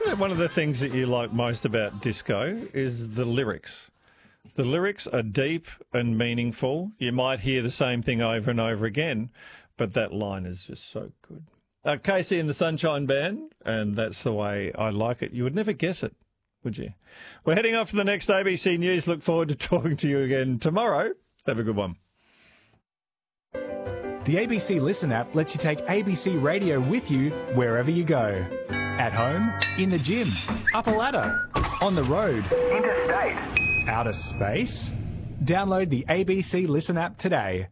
one of the things that you like most about disco is the lyrics. The lyrics are deep and meaningful. You might hear the same thing over and over again, but that line is just so good. Casey and the Sunshine Band, and that's the way I like it. You would never guess it, would you? We're heading off to the next ABC News. Look forward to talking to you again tomorrow. Have a good one. The ABC Listen app lets you take ABC Radio with you wherever you go. At home, in the gym, up a ladder, on the road, interstate, outer space. Download the ABC Listen app today.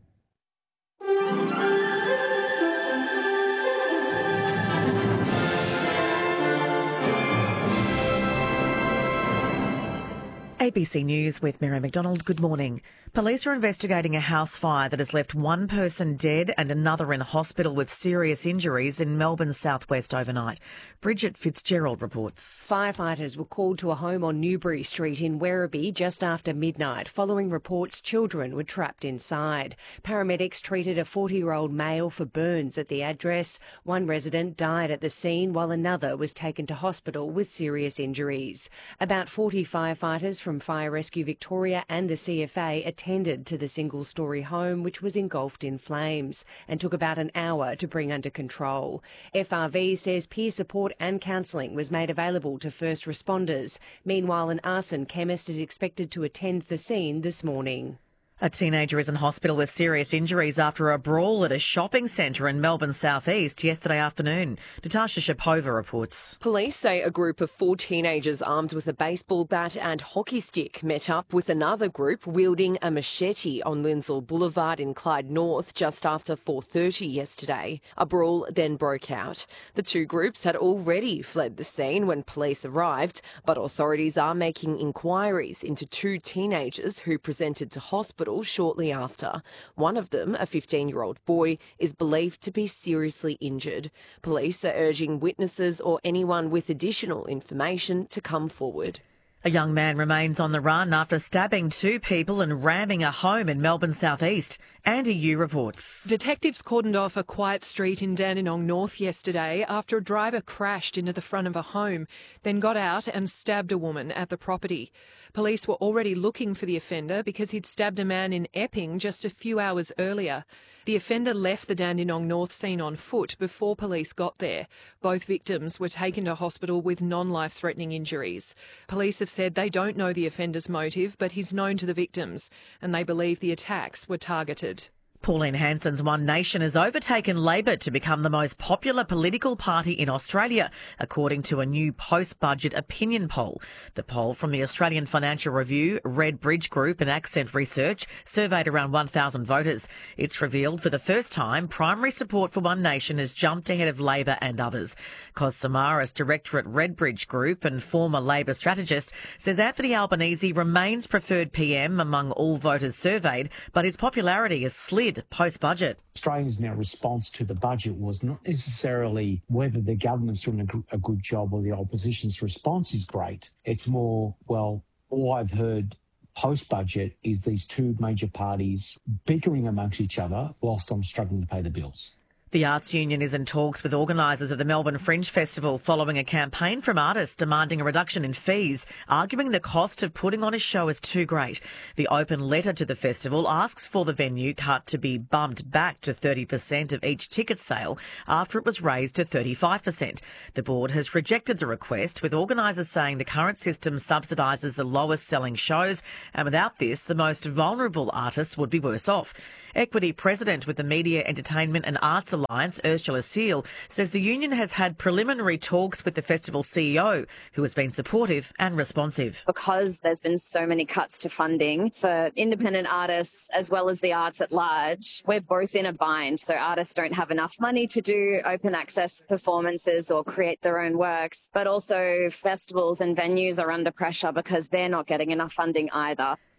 ABC News with Mary McDonald. Good morning. Police are investigating a house fire that has left one person dead and another in hospital with serious injuries in Melbourne's southwest overnight. Bridget Fitzgerald reports. Firefighters were called to a home on Newbury Street in Werribee just after midnight, following reports children were trapped inside. Paramedics treated a 40-year-old male for burns at the address. One resident died at the scene while another was taken to hospital with serious injuries. About 40 firefighters from Fire Rescue Victoria and the CFA attended to the single-storey home, which was engulfed in flames, and took about an hour to bring under control. FRV says peer support and counselling was made available to first responders. Meanwhile, an arson chemist is expected to attend the scene this morning. A teenager is in hospital with serious injuries after a brawl at a shopping centre in Melbourne's southeast yesterday afternoon. Natasha Shapova reports. Police say a group of 4 teenagers armed with a baseball bat and hockey stick met up with another group wielding a machete on Lindsay Boulevard in Clyde North just after 4:30 yesterday. A brawl then broke out. The two groups had already fled the scene when police arrived, but authorities are making inquiries into 2 teenagers who presented to hospital shortly after. One of them, a 15-year-old boy, is believed to be seriously injured. Police are urging witnesses or anyone with additional information to come forward. A young man remains on the run after stabbing 2 people and ramming a home in Melbourne's southeast. Andy Yu reports. Detectives cordoned off a quiet street in Dandenong North yesterday after a driver crashed into the front of a home, then got out and stabbed a woman at the property. Police were already looking for the offender because he'd stabbed a man in Epping just a few hours earlier. The offender left the Dandenong North scene on foot before police got there. Both victims were taken to hospital with non-life-threatening injuries. Police have said they don't know the offender's motive, but he's known to the victims, and they believe the attacks were targeted. Pauline Hanson's One Nation has overtaken Labor to become the most popular political party in Australia, according to a new post-budget opinion poll. The poll from the Australian Financial Review, Red Bridge Group and Accent Research surveyed around 1,000 voters. It's revealed for the first time primary support for One Nation has jumped ahead of Labor and others. Cos Samaras, director at Red Bridge Group and former Labor strategist, says Anthony Albanese remains preferred PM among all voters surveyed, but his popularity has slid post-budget. Australians' now response to the budget was not necessarily whether the government's doing a good job or the opposition's response is great. It's more, well, all I've heard post-budget is these 2 major parties bickering amongst each other whilst I'm struggling to pay the bills. The Arts Union is in talks with organisers of the Melbourne Fringe Festival following a campaign from artists demanding a reduction in fees, arguing the cost of putting on a show is too great. The open letter to the festival asks for the venue cut to be bumped back to 30% of each ticket sale after it was raised to 35%. The board has rejected the request, with organisers saying the current system subsidises the lowest selling shows, and without this, the most vulnerable artists would be worse off. Equity President with the Media, Entertainment and Arts Alliance, Ursula Seal, says the union has had preliminary talks with the festival CEO, who has been supportive and responsive. Because there's been so many cuts to funding for independent artists as well as the arts at large, we're both in a bind. So artists don't have enough money to do open access performances or create their own works, but also festivals and venues are under pressure because they're not getting enough funding either.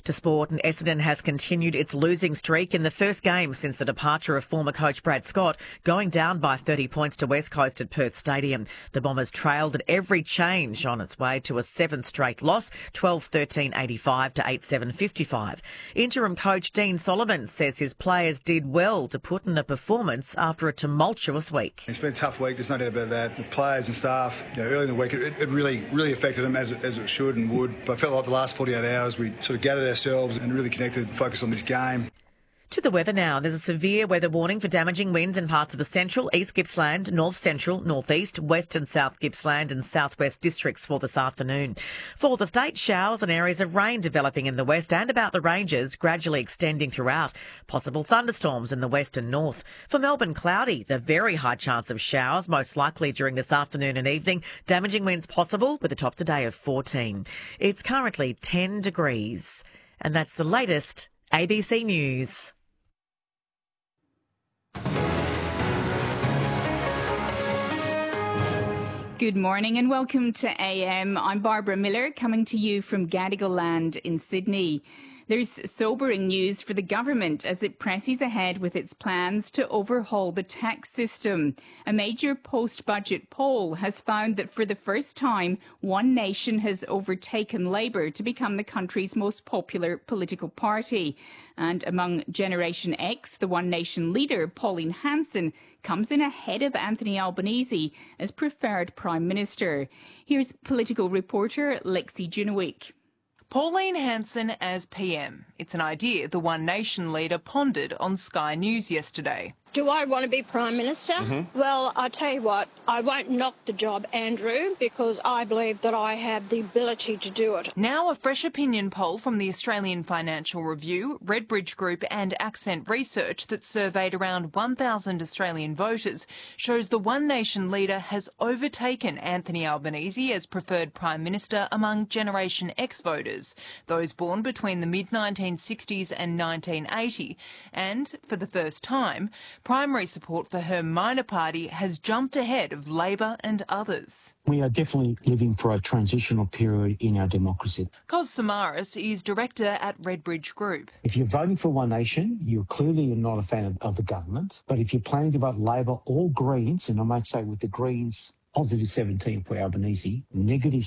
To sport, and Essendon has continued its losing streak in the first game since the departure of former coach Brad Scott, going down by 30 points to West Coast at Perth Stadium. The Bombers trailed at every change on its way to a seventh straight loss, 12-13-85 to 8-7-55. Interim coach Dean Solomon says his players did well to put in a performance after a tumultuous week. It's been a tough week, there's no doubt about that. The players and staff, early in the week, it really affected them as it should and would. But I felt like the last 48 hours we sort of gathered ourselves and really connected, focused on this game. To the weather now. There's a severe weather warning for damaging winds in parts of the central, east Gippsland, north central, northeast, west and south Gippsland and southwest districts for this afternoon. For the state, showers and areas of rain developing in the west and about the ranges, gradually extending throughout. Possible thunderstorms in the west and north. For Melbourne, cloudy. The very high chance of showers, most likely during this afternoon and evening. Damaging winds possible with a top today of 14. It's currently 10 degrees. And that's the latest ABC News. Good morning and welcome to AM. I'm Barbara Miller, coming to you from Gadigal Land in Sydney. There's sobering news for the government as it presses ahead with its plans to overhaul the tax system. A major post-budget poll has found that for the first time, One Nation has overtaken Labor to become the country's most popular political party. And among Generation X, the One Nation leader, Pauline Hanson, comes in ahead of Anthony Albanese as preferred Prime Minister. Here's political reporter Lexi Junowick. Pauline Hanson as PM. It's an idea the One Nation leader pondered on Sky News yesterday. Do I want to be Prime Minister? Well, I'll tell you what, I won't knock the job, Andrew, because I believe that I have the ability to do it. Now a fresh opinion poll from the Australian Financial Review, Redbridge Group and Accent Research that surveyed around 1,000 Australian voters shows the One Nation leader has overtaken Anthony Albanese as preferred Prime Minister among Generation X voters, those born between the mid-1960s and 1980. And, for the first time, primary support for her minor party has jumped ahead of Labor and others. We are definitely living for a transitional period in our democracy. Kos Samaras is director at Redbridge Group. If you're voting for One Nation, you're clearly not a fan of the government. But if you're planning to vote Labor or Greens, and I might say with the Greens, positive 17 for Albanese, negative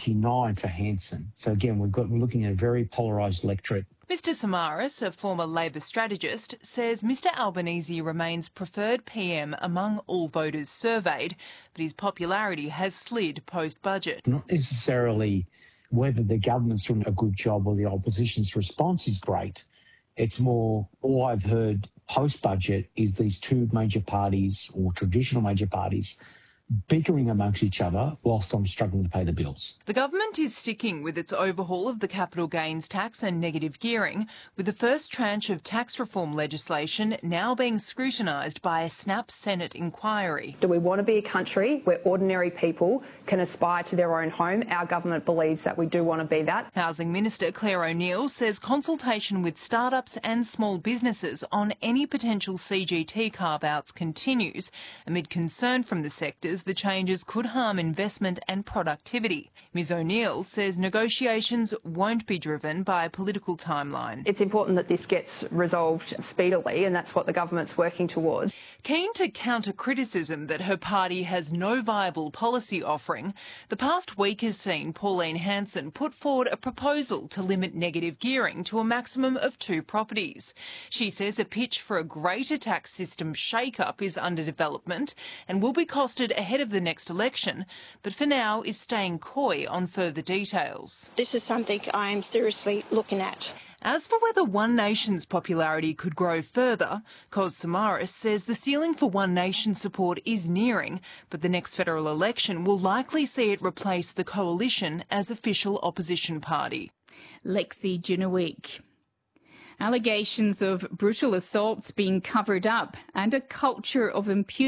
79 for Hanson. So again, we're looking at a very polarised electorate. Mr Samaras, a former Labor strategist, says Mr Albanese remains preferred PM among all voters surveyed, but his popularity has slid post-budget. Not necessarily whether the government's doing a good job or the opposition's response is great. It's more, all I've heard post-budget is these two major parties or traditional major parties bickering amongst each other whilst I'm struggling to pay the bills. The government is sticking with its overhaul of the capital gains tax and negative gearing, with the first tranche of tax reform legislation now being scrutinised by a snap Senate inquiry. Do we want to be a country where ordinary people can aspire to their own home? Our government believes that we do want to be that. Housing Minister Claire O'Neil says consultation with startups and small businesses on any potential CGT carve-outs continues, amid concern from the sectors the changes could harm investment and productivity. Ms O'Neil says negotiations won't be driven by a political timeline. It's important that this gets resolved speedily, and that's what the government's working towards. Keen to counter criticism that her party has no viable policy offering, the past week has seen Pauline Hanson put forward a proposal to limit negative gearing to a maximum of 2 properties. She says a pitch for a greater tax system shake-up is under development and will be costed ahead of the next election, but for now is staying coy on further details. This is something I am seriously looking at. As for whether One Nation's popularity could grow further, Kos Samaras says the ceiling for One Nation support is nearing, but the next federal election will likely see it replace the coalition as official opposition party. Lexi Junowick. Allegations of brutal assaults being covered up and a culture of impunity